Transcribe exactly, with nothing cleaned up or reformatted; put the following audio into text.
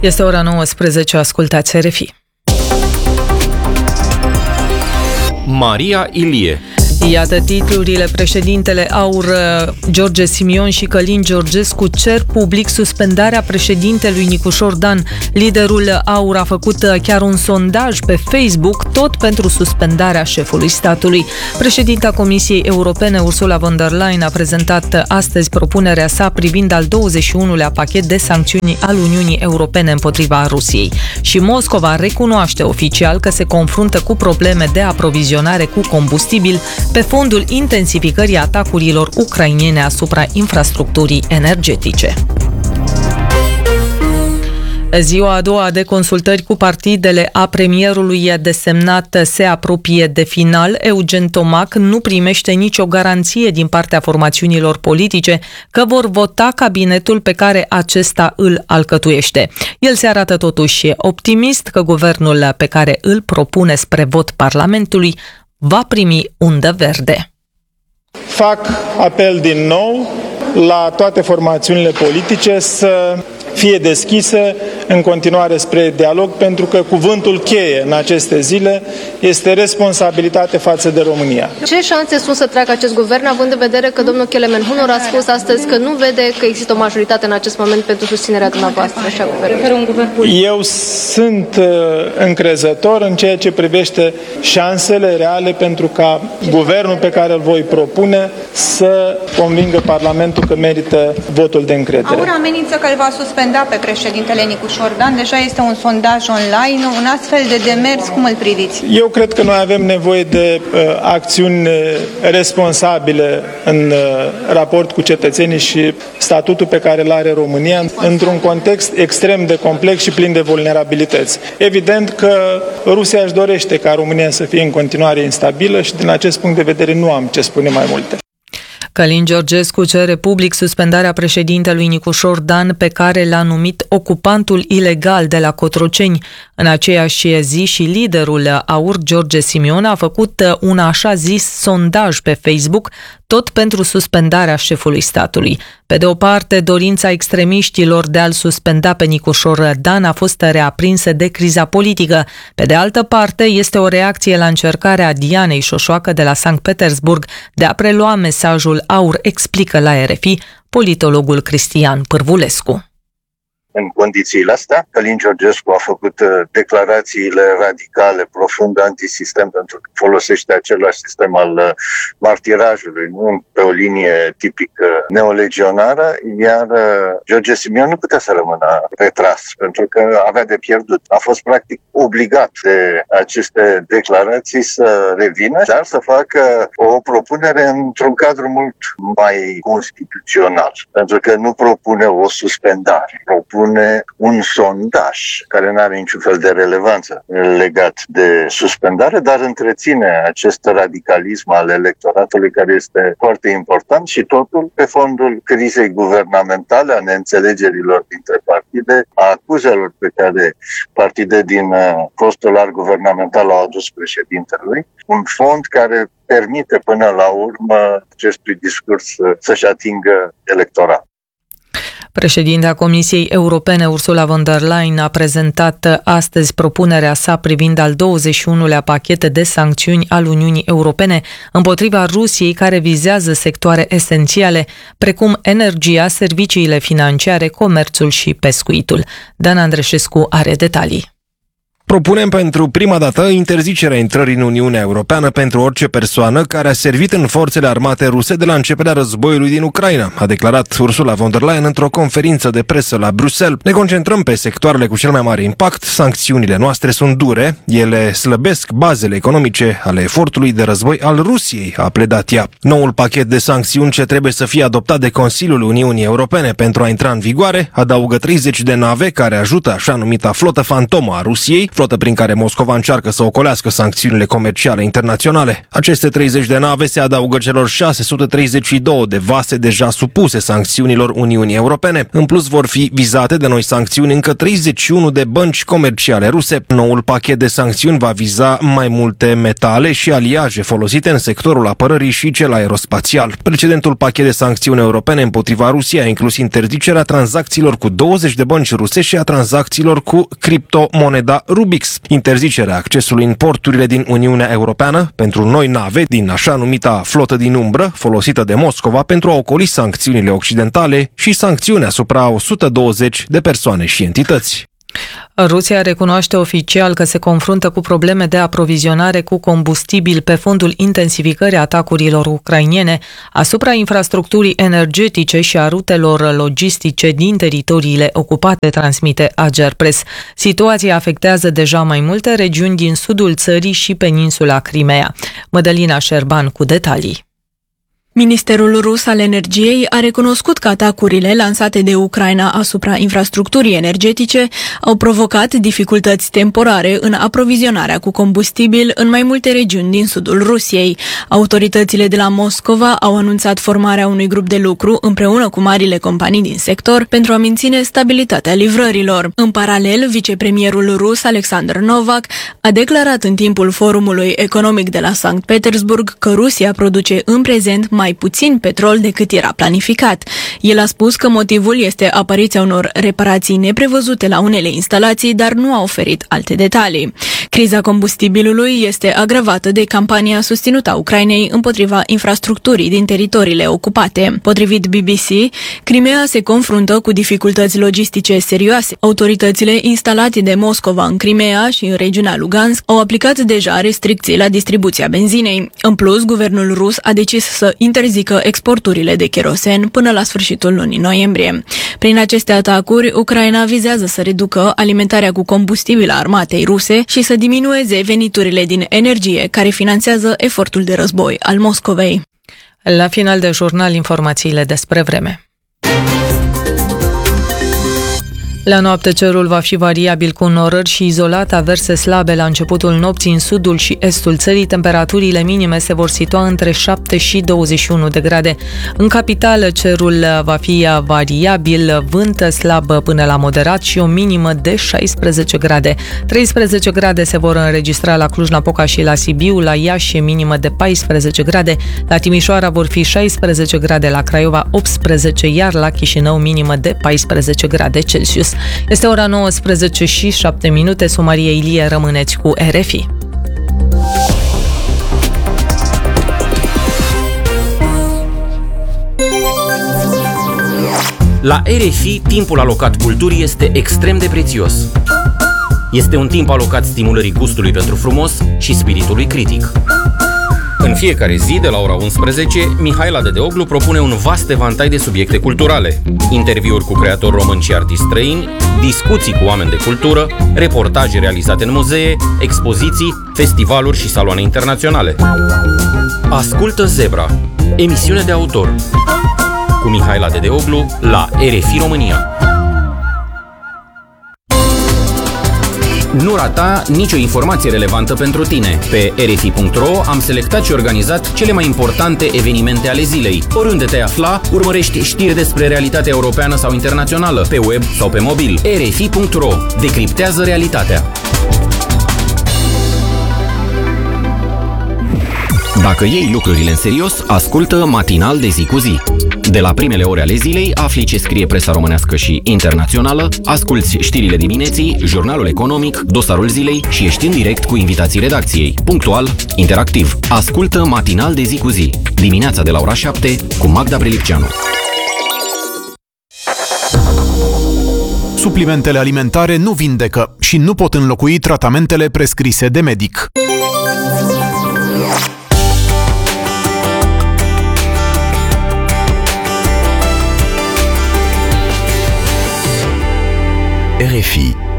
Este ora nouăsprezece, ascultați R F I. Maria Ilie. Iată titlurile: președintele AUR George Simion și Călin Georgescu cer public suspendarea președintelui Nicușor Dan. Liderul AUR a făcut chiar un sondaj pe Facebook, tot pentru suspendarea șefului statului. Președinta Comisiei Europene Ursula von der Leyen a prezentat astăzi propunerea sa privind al douăzeci și unulea pachet de sancțiuni al Uniunii Europene împotriva Rusiei. Și Moscova recunoaște oficial că se confruntă cu probleme de aprovizionare cu combustibil pe fondul intensificării atacurilor ucrainene asupra infrastructurii energetice. Ziua a doua de consultări cu partidele a premierului desemnat se apropie de final. Eugen Tomac nu primește nicio garanție din partea formațiunilor politice că vor vota cabinetul pe care acesta îl alcătuiește. El se arată totuși optimist că guvernul pe care îl propune spre vot Parlamentului va primi undă verde. Fac apel din nou la toate formațiunile politice să fie deschise în continuare spre dialog, pentru că cuvântul cheie în aceste zile este responsabilitate față de România. Ce șanse sunt să treacă acest guvern, având în vedere că domnul Kelemen-Hunor a spus astăzi că nu vede că există o majoritate în acest moment pentru susținerea dumneavoastră și a guvernului? Eu sunt uh, încrezător în ceea ce privește șansele reale pentru ca guvernul pe care îl voi propune să convingă Parlamentul că merită votul de încredere. AUR amenință că îl va suspenda pe președintele Nicușor Dan. Deja este un sondaj online. Un astfel de demers, cum îl priviți? Eu cred că noi avem nevoie de uh, acțiuni responsabile în uh, raport cu cetățenii și statutul pe care îl are România într-un context extrem de complex și plin de vulnerabilități. Evident că Rusia își dorește ca România să fie în continuare instabilă și din acest punct de vedere nu am ce spune mai multe. Călin Georgescu cere public suspendarea președintelui Nicușor Dan, pe care l-a numit ocupantul ilegal de la Cotroceni. În aceeași zi și liderul AUR George Simion a făcut un așa zis sondaj pe Facebook, tot pentru suspendarea șefului statului. Pe de o parte, dorința extremiștilor de a-l suspenda pe Nicușor Dan a fost reaprinsă de criza politică. Pe de altă parte, este o reacție la încercarea Dianei Șoșoacă de la Sankt Petersburg de a prelua mesajul AUR, explică la R F I politologul Cristian Pârvulescu. În condițiile astea, Călin Georgescu a făcut declarațiile radicale, profund antisistem, pentru că folosește același sistem al martirajului, nu pe o linie tipică neolegionară, iar George Simion nu putea să rămână retras, pentru că avea de pierdut. A fost practic obligat de aceste declarații să revină, dar să facă o propunere într-un cadru mult mai constituțional, pentru că nu propune o suspendare, propune un sondaj care nu are niciun fel de relevanță legat de suspendare, dar întreține acest radicalism al electoratului care este foarte important și totul pe fondul crizei guvernamentale, a neînțelegerilor dintre partide, a acuzelor pe care partide din fostul arc guvernamental au adus președintelui, un fond care permite până la urmă acestui discurs să-și atingă electorat. Președinta Comisiei Europene Ursula von der Leyen a prezentat astăzi propunerea sa privind al douăzeci și unulea pachet de sancțiuni al Uniunii Europene împotriva Rusiei, care vizează sectoare esențiale precum energia, serviciile financiare, comerțul și pescuitul. Dan Andreșescu are detalii. Propunem pentru prima dată interzicerea intrării în Uniunea Europeană pentru orice persoană care a servit în forțele armate ruse de la începerea războiului din Ucraina, a declarat Ursula von der Leyen într-o conferință de presă la Bruxelles. Ne concentrăm pe sectoarele cu cel mai mare impact, sancțiunile noastre sunt dure, ele slăbesc bazele economice ale efortului de război al Rusiei, a pledat ea. Noul pachet de sancțiuni ce trebuie să fie adoptat de Consiliul Uniunii Europene pentru a intra în vigoare adaugă treizeci de nave care ajută așa numita flotă fantomă a Rusiei, flotă prin care Moscova încearcă să ocolească sancțiunile comerciale internaționale. Aceste treizeci de nave se adaugă celor șase sute treizeci și doi de vase deja supuse sancțiunilor Uniunii Europene. În plus vor fi vizate de noi sancțiuni încă treizeci și unu de bănci comerciale ruse. Noul pachet de sancțiuni va viza mai multe metale și aliaje folosite în sectorul apărării și cel aerospațial. Precedentul pachet de sancțiuni europene împotriva Rusiei a inclus interzicerea tranzacțiilor cu douăzeci de bănci ruse și a tranzacțiilor cu criptomoneda Rubix, interzicerea accesului în porturile din Uniunea Europeană pentru noi nave din așa numita flotă din umbră folosită de Moscova pentru a ocoli sancțiunile occidentale și sancțiuni asupra o sută douăzeci de persoane și entități. Rusia recunoaște oficial că se confruntă cu probleme de aprovizionare cu combustibil pe fondul intensificării atacurilor ucrainene asupra infrastructurii energetice și a rutelor logistice din teritoriile ocupate, transmite Agerpres. Situația afectează deja mai multe regiuni din sudul țării și peninsula Crimea. Mădălina Șerban cu detalii. Ministerul rus al energiei a recunoscut că atacurile lansate de Ucraina asupra infrastructurii energetice au provocat dificultăți temporare în aprovizionarea cu combustibil în mai multe regiuni din sudul Rusiei. Autoritățile de la Moscova au anunțat formarea unui grup de lucru împreună cu marile companii din sector pentru a menține stabilitatea livrărilor. În paralel, vicepremierul rus Alexander Novak a declarat în timpul forumului economic de la Sankt Petersburg că Rusia produce în prezent mai mai puțin petrol decât era planificat. El a spus că motivul este apariția unor reparații neprevăzute la unele instalații, dar nu a oferit alte detalii. Criza combustibilului este agravată de campania susținută a Ucrainei împotriva infrastructurii din teritoriile ocupate. Potrivit B B C, Crimea se confruntă cu dificultăți logistice serioase. Autoritățile instalate de Moscova în Crimea și în regiunea Lugansk au aplicat deja restricții la distribuția benzinei. În plus, guvernul rus a decis să interzică exporturile de kerosen până la sfârșitul lunii noiembrie. Prin aceste atacuri, Ucraina vizează să reducă alimentarea cu combustibil a armatei ruse și să diminueze veniturile din energie care finanțează efortul de război al Moscovei. La final de jurnal, informațiile despre vreme. La noapte cerul va fi variabil cu norări și izolat averse slabe la începutul nopții în sudul și estul țării. Temperaturile minime se vor situa între șapte și douăzeci și unu de grade. În capitală cerul va fi variabil, vânt slab până la moderat și o minimă de șaisprezece grade. treisprezece grade se vor înregistra la Cluj-Napoca și la Sibiu, la Iași minimă de paisprezece grade, la Timișoara vor fi șaisprezece grade, la Craiova optsprezece, iar la Chișinău minimă de paisprezece grade Celsius. Este ora nouăsprezece și șapte minute. Sumarie Ilie, rămâneți cu R F I. La R F I, timpul alocat culturii este extrem de prețios. Este un timp alocat stimulării gustului pentru frumos și spiritului critic. În fiecare zi, de la ora unsprezece, Mihaela Dedeoglu propune un vast evantai de subiecte culturale, interviuri cu creatori români și artiști străini, discuții cu oameni de cultură, reportaje realizate în muzee, expoziții, festivaluri și saloane internaționale. Ascultă Zebra, emisiune de autor, cu Mihaela Dedeoglu la R F I România. Nu rata nicio informație relevantă pentru tine. Pe r f i punct r o am selectat și organizat cele mai importante evenimente ale zilei. Oriunde te afla, urmărești știri despre realitatea europeană sau internațională, pe web sau pe mobil. r f i punct r o. Decriptează realitatea. Dacă iei lucrurile în serios, ascultă Matinal de zi cu zi. De la primele ore ale zilei afli ce scrie presa românească și internațională, asculți știrile dimineții, jurnalul economic, dosarul zilei și ești în direct cu invitații redacției. Punctual, interactiv. Ascultă Matinal de zi cu zi. Dimineața de la ora șapte cu Magda Prelipceanu. Suplimentele alimentare nu vindecă și nu pot înlocui tratamentele prescrise de medic. R F I